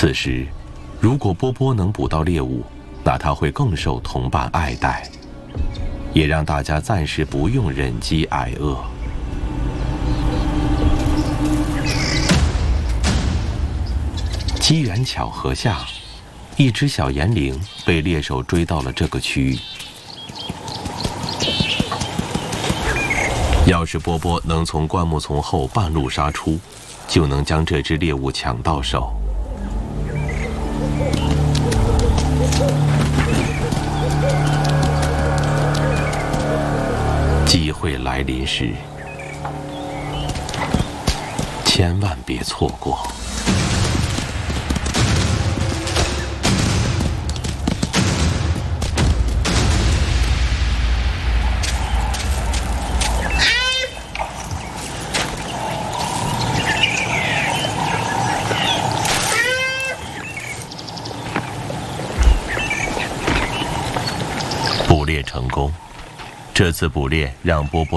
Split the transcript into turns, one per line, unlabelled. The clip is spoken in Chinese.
此时，如果波波能捕到猎物，那他会更受同伴爱戴，也让大家暂时不用忍饥挨饿。机缘巧合下，一只小岩羚被猎手追到了这个区域。要是波波能从灌木丛后半路杀出，就能将这只猎物抢到手。机会来临时，千万别错过。捕猎成功，这次捕猎让波波